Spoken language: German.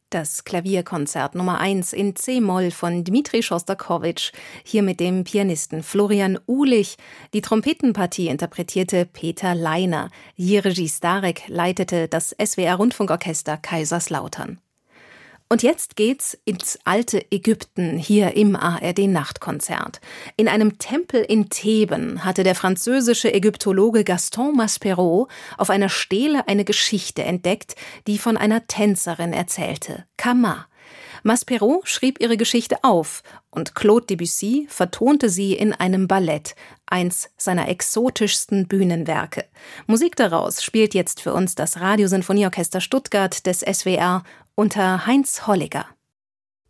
Das Klavierkonzert Nummer 1 in C-Moll von Dmitri Schostakowitsch, hier mit dem Pianisten Florian Uhlich. Die Trompetenpartie interpretierte Peter Leiner. Jiří Stárek leitete das SWR-Rundfunkorchester Kaiserslautern. Und jetzt geht's ins alte Ägypten, hier im ARD-Nachtkonzert. In einem Tempel in Theben hatte der französische Ägyptologe Gaston Maspero auf einer Stele eine Geschichte entdeckt, die von einer Tänzerin erzählte, Kama. Maspero schrieb ihre Geschichte auf und Claude Debussy vertonte sie in einem Ballett, eins seiner exotischsten Bühnenwerke. Musik daraus spielt jetzt für uns das Radiosinfonieorchester Stuttgart des SWR unter Heinz Holliger.